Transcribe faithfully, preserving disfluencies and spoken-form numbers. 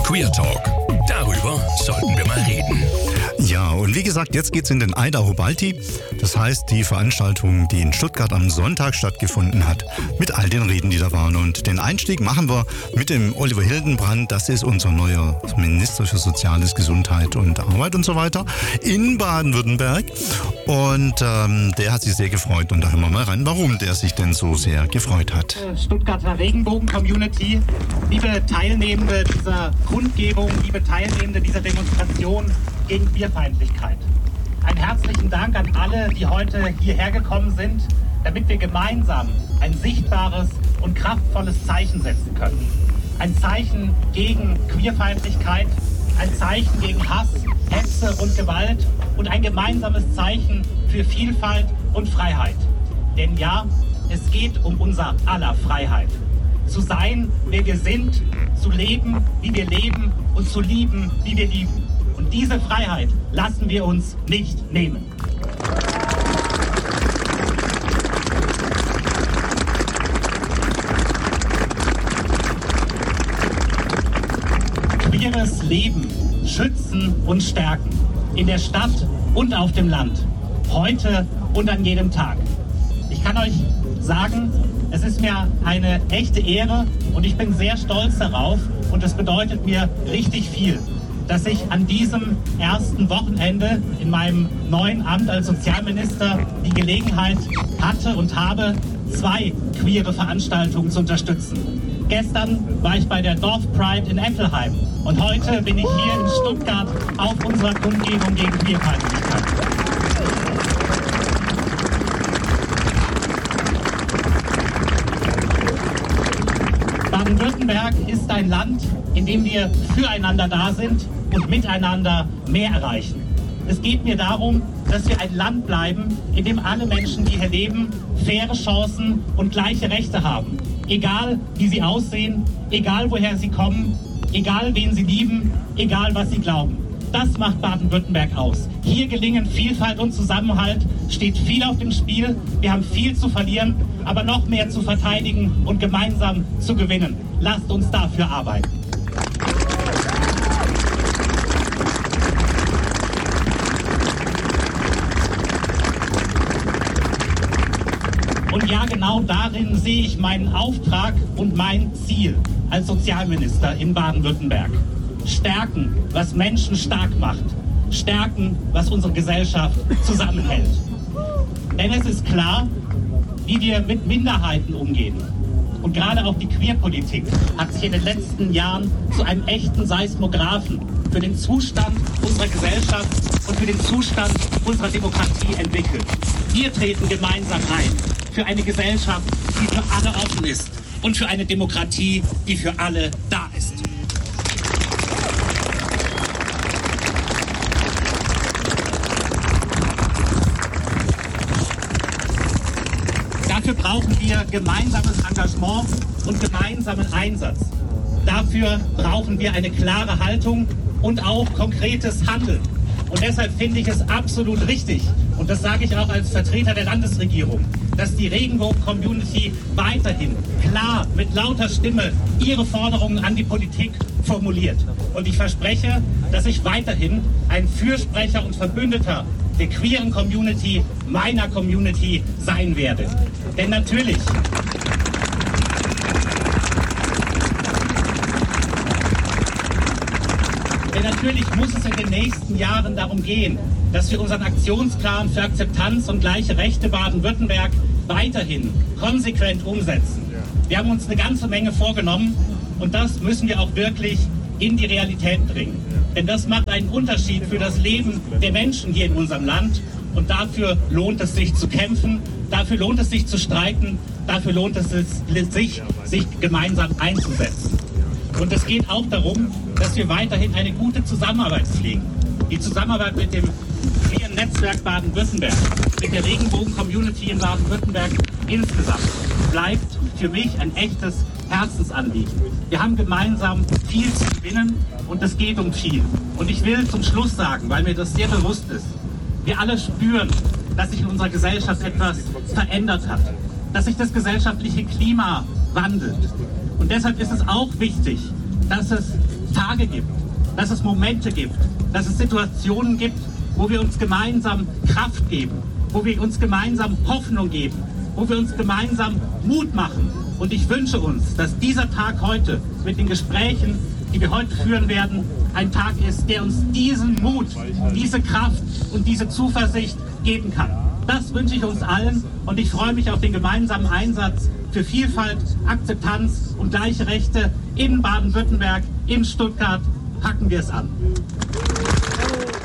Queer Talk. Darüber sollten wir mal reden. Ja, und wie gesagt, jetzt geht's in den Idaho Balti. Das heißt, die Veranstaltung, die in Stuttgart am Sonntag stattgefunden hat, mit all den Reden, die da waren. Und den Einstieg machen wir mit dem Oliver Hildenbrand. Das ist unser neuer Minister für Soziales, Gesundheit und Arbeit und so weiter in Baden-Württemberg. Und ähm, der hat sich sehr gefreut. Und da hören wir mal rein, warum der sich denn so sehr gefreut hat. Stuttgarter Regenbogen-Community, liebe Teilnehmende dieser Kundgebung, liebe Teilnehmende dieser Demonstration gegen Queerfeindlichkeit. Einen herzlichen Dank an alle, die heute hierher gekommen sind, damit wir gemeinsam ein sichtbares und kraftvolles Zeichen setzen können. Ein Zeichen gegen Queerfeindlichkeit, ein Zeichen gegen Hass, Hetze und Gewalt und ein gemeinsames Zeichen für Vielfalt und Freiheit. Denn ja, es geht um unser aller Freiheit. Zu sein, wer wir sind, zu leben, wie wir leben und zu lieben, wie wir lieben. Und diese Freiheit lassen wir uns nicht nehmen. Queeres Leben schützen und stärken. In der Stadt und auf dem Land. Heute und an jedem Tag. Ich kann euch sagen, es ist mir eine echte Ehre und ich bin sehr stolz darauf und es bedeutet mir richtig viel, dass ich an diesem ersten Wochenende in meinem neuen Amt als Sozialminister die Gelegenheit hatte und habe, zwei queere Veranstaltungen zu unterstützen. Gestern war ich bei der Dorfpride in Ettelheim und heute bin ich hier in Stuttgart auf unserer Kundgebung gegen Queerfeindlichkeit. Baden-Württemberg ist ein Land, in dem wir füreinander da sind und miteinander mehr erreichen. Es geht mir darum, dass wir ein Land bleiben, in dem alle Menschen, die hier leben, faire Chancen und gleiche Rechte haben. Egal, wie sie aussehen, egal, woher sie kommen, egal, wen sie lieben, egal, was sie glauben. Das macht Baden-Württemberg aus. Hier gelingen Vielfalt und Zusammenhalt, steht viel auf dem Spiel. Wir haben viel zu verlieren, aber noch mehr zu verteidigen und gemeinsam zu gewinnen. Lasst uns dafür arbeiten. Und ja, genau darin sehe ich meinen Auftrag und mein Ziel als Sozialminister in Baden-Württemberg. Stärken, was Menschen stark macht. Stärken, was unsere Gesellschaft zusammenhält. Denn es ist klar, wie wir mit Minderheiten umgehen. Und gerade auch die Queerpolitik hat sich in den letzten Jahren zu einem echten Seismographen für den Zustand unserer Gesellschaft und für den Zustand unserer Demokratie entwickelt. Wir treten gemeinsam ein für eine Gesellschaft, die für alle offen ist und für eine Demokratie, die für alle da ist. Dafür brauchen wir gemeinsames Engagement und gemeinsamen Einsatz. Dafür brauchen wir eine klare Haltung und auch konkretes Handeln. Und deshalb finde ich es absolut richtig, und das sage ich auch als Vertreter der Landesregierung, dass die Regenbogen-Community weiterhin klar mit lauter Stimme ihre Forderungen an die Politik formuliert. Und ich verspreche, dass ich weiterhin ein Fürsprecher und Verbündeter der queeren Community, meiner Community sein werde. Denn natürlich Denn natürlich muss es in den nächsten Jahren darum gehen, dass wir unseren Aktionsplan für Akzeptanz und gleiche Rechte Baden-Württemberg weiterhin konsequent umsetzen. Wir haben uns eine ganze Menge vorgenommen und das müssen wir auch wirklich in die Realität bringen. Denn das macht einen Unterschied für das Leben der Menschen hier in unserem Land und dafür lohnt es sich zu kämpfen, dafür lohnt es sich zu streiten, dafür lohnt es sich, sich gemeinsam einzusetzen. Und es geht auch darum, dass wir weiterhin eine gute Zusammenarbeit pflegen. Die Zusammenarbeit mit dem queeren Netzwerk Baden-Württemberg, mit der Regenbogen-Community in Baden-Württemberg insgesamt bleibt für mich ein echtes Herzensanliegen. Wir haben gemeinsam viel zu gewinnen und es geht um viel. Und ich will zum Schluss sagen, weil mir das sehr bewusst ist, wir alle spüren, dass sich in unserer Gesellschaft etwas verändert hat, dass sich das gesellschaftliche Klima wandelt. Und deshalb ist es auch wichtig, dass es Tage gibt, dass es Momente gibt, dass es Situationen gibt, wo wir uns gemeinsam Kraft geben, wo wir uns gemeinsam Hoffnung geben, wo wir uns gemeinsam Mut machen. Und ich wünsche uns, dass dieser Tag heute mit den Gesprächen, die wir heute führen werden, ein Tag ist, der uns diesen Mut, diese Kraft und diese Zuversicht geben kann. Das wünsche ich uns allen und ich freue mich auf den gemeinsamen Einsatz für Vielfalt, Akzeptanz und gleiche Rechte in Baden-Württemberg, in Stuttgart. Packen wir es an.